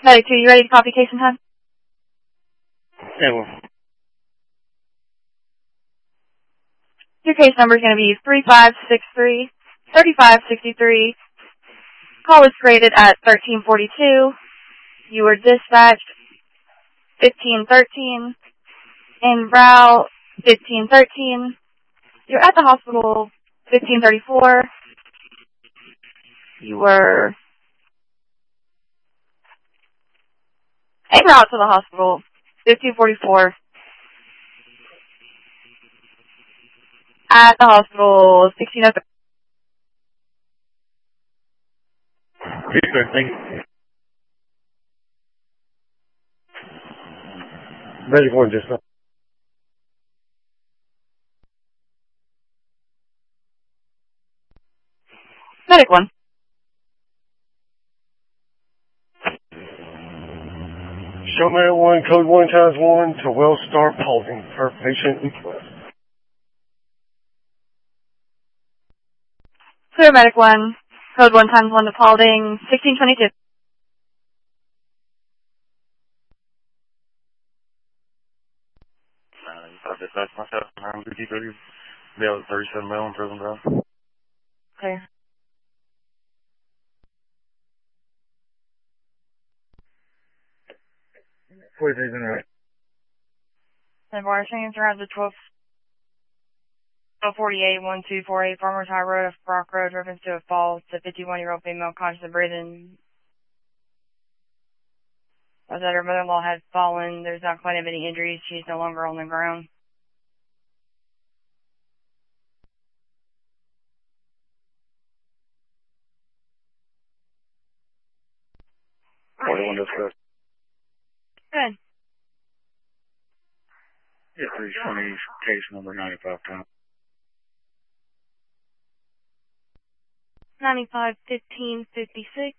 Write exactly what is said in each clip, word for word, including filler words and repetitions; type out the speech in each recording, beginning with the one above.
Medic two, you ready to copy case and time? Yeah, well. Your case number is going to be three five six three, three five six three. Call was created at thirteen forty-two. You were dispatched fifteen thirteen. En route fifteen thirteen. You're at the hospital fifteen thirty-four. You were en route to the hospital fifteen forty-four. At the hospital sixteen oh three. Thank you. Medic one just now. Medic one. Show Medic one, code one times one to Wellstar Paulding for patient request. Clear Medic one. Code one times one to Paulding, sixteen twenty-two. Dispatch myself, I'm fifty thirty, Bell thirty-seven Maryland, Prison Drive. Clear. forty-three in right. Then water change around the twelve forty-eight, one two four eight, Farmers High Road, off Brock Road, reference to a fall. It's a fifty-one-year-old female conscious of breathing. As that her mother-in-law had fallen, there's not quite any injuries. She's no longer on the ground. forty-one dispatch. Good. Yeah, three twenty, case number ninety-five pound. ninety-five fifteen fifty-six.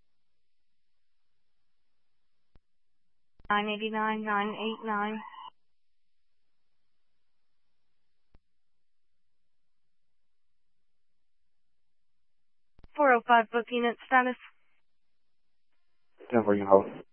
nine eighty-nine nine eighty-nine. four oh five book unit status. ten for you, hold.